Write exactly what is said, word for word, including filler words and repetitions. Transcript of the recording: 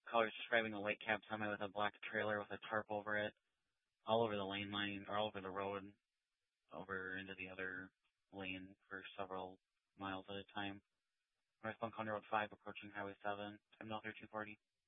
Callers describing a white cab semi with a black trailer with a tarp over it, all over the lane line, or all over the road, over into the other lane for several miles at a time. Northbound County Road five, approaching Highway seven, time now thirteen forty.